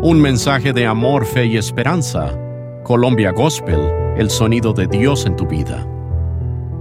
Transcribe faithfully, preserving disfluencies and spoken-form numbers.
Un mensaje de amor, fe y esperanza. Colombia Gospel, el sonido de Dios en tu vida.